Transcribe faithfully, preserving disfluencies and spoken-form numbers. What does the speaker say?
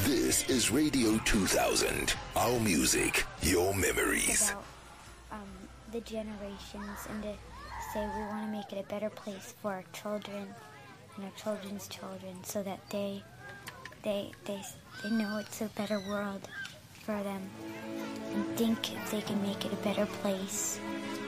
This is Radio two thousand. Our music, your memories. About um, the generations, and to say we want to make it a better place for our children and our children's children, so that they they they they know it's a better world for them, and think if they can make it a better place.